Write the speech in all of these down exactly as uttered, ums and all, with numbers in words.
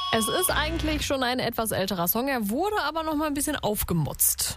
Es ist eigentlich schon ein etwas älterer Song, er wurde aber noch mal ein bisschen aufgemutzt.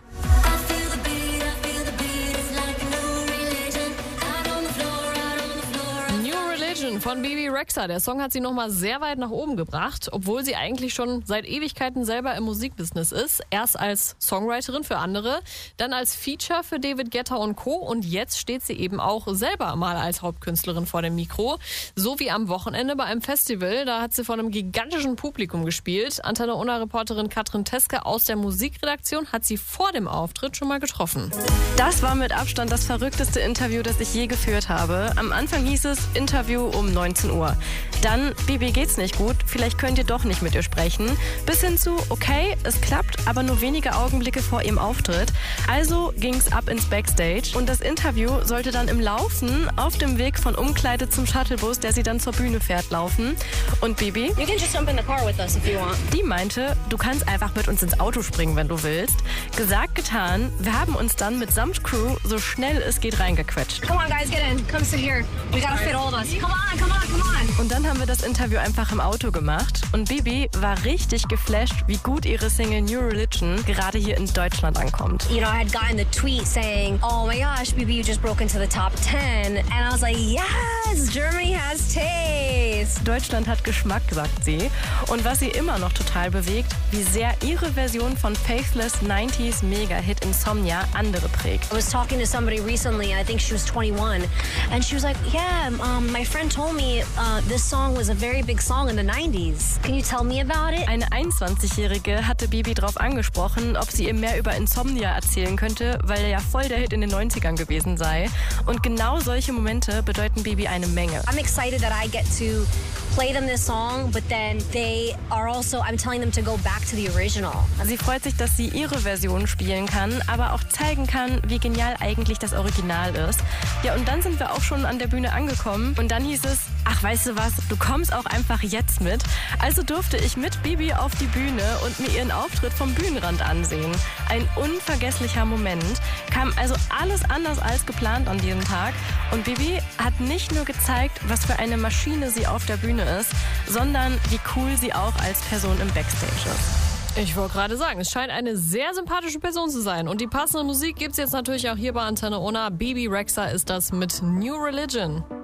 Von Bebe Rexha. Der Song hat sie nochmal sehr weit nach oben gebracht, obwohl sie eigentlich schon seit Ewigkeiten selber im Musikbusiness ist. Erst als Songwriterin für andere, dann als Feature für David Guetta und Co. Und jetzt steht sie eben auch selber mal als Hauptkünstlerin vor dem Mikro. So wie am Wochenende bei einem Festival. Da hat sie vor einem gigantischen Publikum gespielt. Antenne Unna-Reporterin Katrin Teske aus der Musikredaktion hat sie vor dem Auftritt schon mal getroffen. Das war mit Abstand das verrückteste Interview, das ich je geführt habe. Am Anfang hieß es Interview um neunzehn Uhr. Dann, Bibi geht's nicht gut, vielleicht könnt ihr doch nicht mit ihr sprechen. Bis hin zu, okay, es klappt, aber nur wenige Augenblicke vor ihrem Auftritt. Also ging's ab ins Backstage und das Interview sollte dann im Laufen auf dem Weg von Umkleide zum Shuttlebus, der sie dann zur Bühne fährt, laufen. Und Bibi, you can just jump in the car with us if you want. Die meinte, du kannst einfach mit uns ins Auto springen, wenn du willst. Gesagt, getan, wir haben uns dann mitsamt Crew so schnell es geht reingequetscht. Come on guys, get in, come sit here. We gotta fit all of us. Come on, come on, come on. Und dann haben wir das Interview einfach im Auto gemacht und Bibi war richtig geflasht, wie gut ihre Single New Religion gerade hier in Deutschland ankommt. You know, I had gotten the tweet saying, oh my gosh, Bibi, you just broke into the top ten. And I was like, yes, Germany has taste. Deutschland hat Geschmack, sagt sie. Und was sie immer noch total bewegt, wie sehr ihre Version von Faithless nineties Mega-Hit Insomnia andere prägt. I was talking to somebody recently, I think she was twenty-one, and she was like, yeah, um, my friend told me uh, this song was a very big song in the nineties. Can you tell me about it? Eine einundzwanzigjährige hatte Bibi drauf angesprochen, ob sie ihr mehr über Insomnia erzählen könnte, weil er ja voll der Hit in den neunzigern gewesen sei. Und genau solche Momente bedeuten Bibi eine Menge. I'm excited that I get to play them this song, but then they are also, I'm telling them to go back to the original. Sie freut sich, dass sie ihre Version spielen kann, aber auch zeigen kann, wie genial eigentlich das Original ist. Ja, und dann sind wir auch schon an der Bühne angekommen und dann hieß es, ach, weißt du was, du kommst auch einfach jetzt mit. Also durfte ich mit Bibi auf die Bühne und mir ihren Auftritt vom Bühnenrand ansehen. Ein unvergesslicher Moment. Kam also alles anders als geplant an diesem Tag. Und Bibi hat nicht nur gezeigt, was für eine Maschine sie auf der Bühne ist, sondern wie cool sie auch als Person im Backstage ist. Ich wollte gerade sagen, es scheint eine sehr sympathische Person zu sein. Und die passende Musik gibt's jetzt natürlich auch hier bei Antenne Unna. Bebe Rexha ist das mit New Religion.